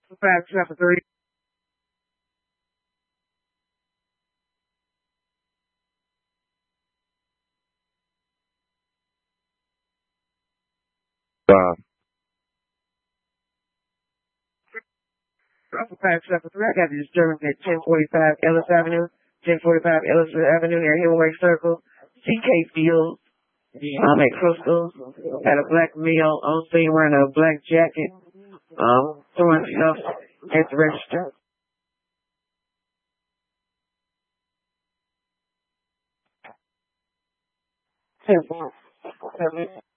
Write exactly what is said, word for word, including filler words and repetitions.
Five traffic three. Five. Five traffic three. I got the disturbance at ten forty-five Ellis Avenue, ten forty-five Ellis Avenue near Hillway Circle, C K Fields. I'm at Crystal. Had a black male on scene wearing a black jacket, um, throwing stuff at the register. ten four.